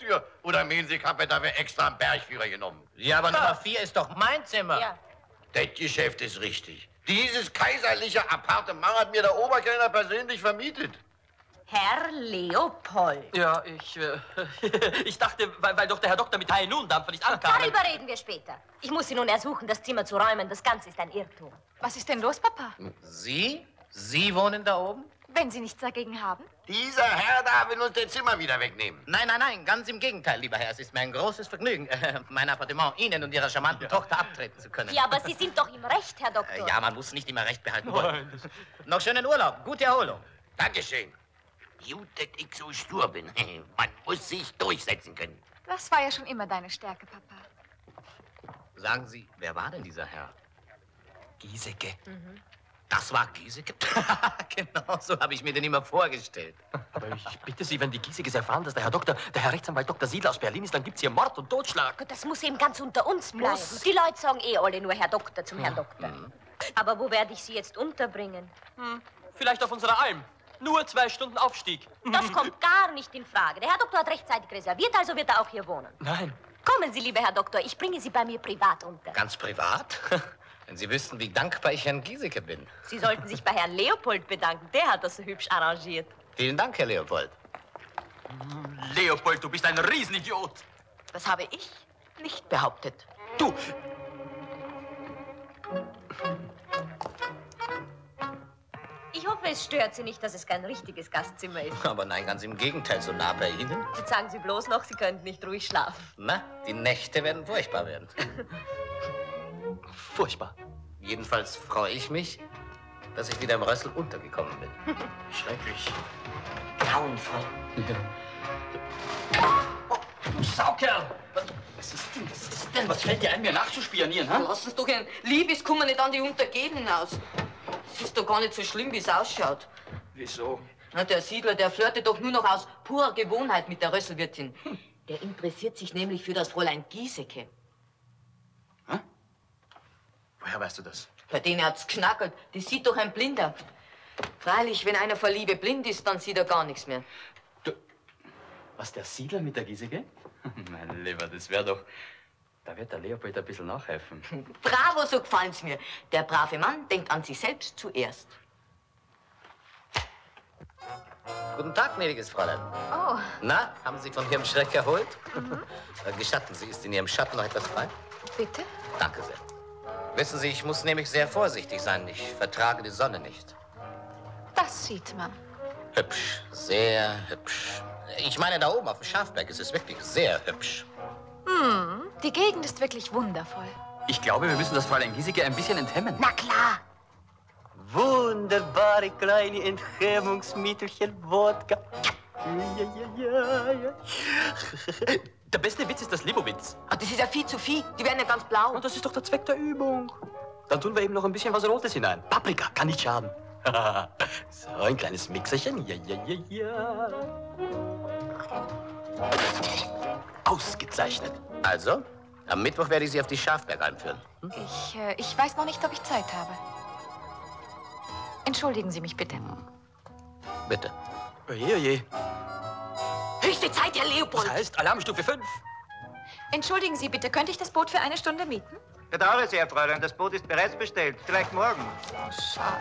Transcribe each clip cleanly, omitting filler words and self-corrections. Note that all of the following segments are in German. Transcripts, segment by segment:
für. Oder meinen Sie, ich habe dafür extra einen Bergführer genommen? Ja, aber Nummer 4 ist doch mein Zimmer. Ja. Das Geschäft ist richtig. Dieses kaiserliche Appartement hat mir der Oberkellner persönlich vermietet. Herr Leopold. Ja, ich dachte, weil doch der Herr Doktor mit Hai nun Dampfer nicht ankam. Darüber reden wir später. Ich muss Sie nun ersuchen, das Zimmer zu räumen. Das Ganze ist ein Irrtum. Was ist denn los, Papa? Sie? Sie wohnen da oben? Wenn Sie nichts dagegen haben? Dieser Herr da will uns das Zimmer wieder wegnehmen. Nein, nein, nein, ganz im Gegenteil, lieber Herr. Es ist mir ein großes Vergnügen, mein Appartement Ihnen und Ihrer charmanten Tochter abtreten zu können. Ja, aber Sie sind doch im Recht, Herr Doktor. Ja, man muss nicht immer Recht behalten wollen. Noch schönen Urlaub, gute Erholung. Dankeschön. Gut, dass ich so stur bin. Man muss sich durchsetzen können. Das war ja schon immer deine Stärke, Papa. Sagen Sie, wer war denn dieser Herr? Giesecke. Das war Giesecke? Genau, so habe ich mir den immer vorgestellt. Aber ich bitte Sie, wenn die Gieseckes erfahren, dass der Herr Rechtsanwalt Dr. Siedler aus Berlin ist, dann gibt's hier Mord und Totschlag. Das muss eben ganz unter uns bleiben. Die Leute sagen eh alle nur Herr Doktor zum Herrn Doktor. Aber wo werde ich Sie jetzt unterbringen? Vielleicht auf unserer Alm. Nur 2 Stunden Aufstieg. Das kommt gar nicht in Frage. Der Herr Doktor hat rechtzeitig reserviert, also wird er auch hier wohnen. Nein. Kommen Sie, lieber Herr Doktor, ich bringe Sie bei mir privat unter. Ganz privat? Wenn Sie wüssten, wie dankbar ich Herrn Giesecke bin. Sie sollten sich bei Herrn Leopold bedanken. Der hat das so hübsch arrangiert. Vielen Dank, Herr Leopold. Leopold, du bist ein Riesenidiot. Das habe ich nicht behauptet. Du! Ich hoffe, es stört Sie nicht, dass es kein richtiges Gastzimmer ist. Aber nein, ganz im Gegenteil, so nah bei Ihnen. Jetzt sagen Sie bloß noch, Sie könnten nicht ruhig schlafen. Na, die Nächte werden furchtbar werden. Furchtbar. Jedenfalls freue ich mich, dass ich wieder im Rössel untergekommen bin. Schrecklich. Grauenvoll. Oh, du Saukerl! Was ist denn? Was fällt dir ein, mir nachzuspionieren, ha? Lass uns doch ein Liebeskummer nicht an die Untergebenen aus. Es ist doch gar nicht so schlimm, wie es ausschaut. Wieso? Na, der Siedler, der flirtet doch nur noch aus purer Gewohnheit mit der Rösselwirtin. Der interessiert sich nämlich für das Fräulein Giesecke. Hä? Woher weißt du das? Bei denen hat's knackelt. Das sieht doch ein Blinder. Freilich, wenn einer vor Liebe blind ist, dann sieht er gar nichts mehr. Du, was, der Siedler mit der Giesecke? Mein Lieber, das wäre doch... Da wird der Leopold ein bisschen nachhelfen. Bravo, so gefallen's mir. Der brave Mann denkt an sich selbst zuerst. Guten Tag, gnädiges Fräulein. Oh, Na, haben Sie sich von Ihrem Schreck erholt? Gestatten Sie, ist in Ihrem Schatten noch etwas frei? bitte? Danke sehr. Wissen Sie, ich muss nämlich sehr vorsichtig sein. Ich vertrage die Sonne nicht. Das sieht man. Hübsch, sehr hübsch. Ich meine, da oben auf dem Schafberg ist es wirklich sehr hübsch. Die Gegend ist wirklich wundervoll. Ich glaube, wir müssen das Fräulein Giesecke ein bisschen enthemmen. Na klar. Wunderbare kleine Enthemmungsmittelchen, Wodka. Ja. Der beste Witz ist das Lebowitz. Ah, das ist ja viel zu viel. Die werden ja ganz blau. Und das ist doch der Zweck der Übung. Dann tun wir eben noch ein bisschen was Rotes hinein. Paprika, kann nicht schaden. So, ein kleines Mixerchen. Ja. Ausgezeichnet. Also, am Mittwoch werde ich Sie auf die Schafberg einführen. Ich weiß noch nicht, ob ich Zeit habe. Entschuldigen Sie mich bitte. Bitte. Oje. Höchste Zeit, Herr Leopold. Das heißt Alarmstufe 5. Entschuldigen Sie bitte, könnte ich das Boot für eine Stunde mieten? Bedauere sehr, Fräulein. Das Boot ist bereits bestellt. Vielleicht morgen. Schade.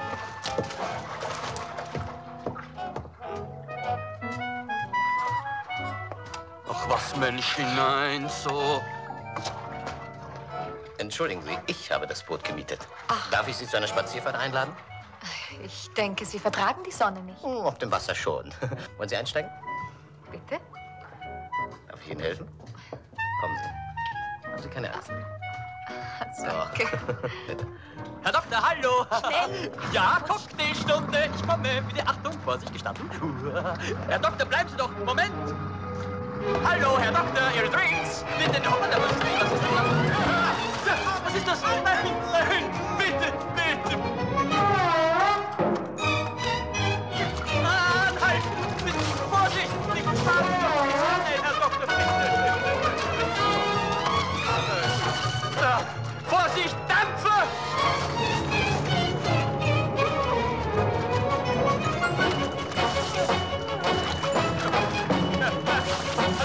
Ach was, Mensch, hinein, so. Entschuldigen Sie, ich habe das Boot gemietet. Ach. Darf ich Sie zu einer Spazierfahrt einladen? Ich denke, Sie vertragen die Sonne nicht. Auf dem Wasser schon. Wollen Sie einsteigen? Bitte? Darf ich Ihnen helfen? Kommen Sie. Haben Sie keine Angst. Danke. Bitte. Herr Doktor, hallo! Schnell! Ja, Cocktailstunde! Ich komme. Bitte Achtung, Vorsicht, gestanden. Herr Doktor, bleiben Sie doch. Moment! Hallo, Herr Doktor, Ihre Drinks! Bitte, was ist das? Was ist das? Nein!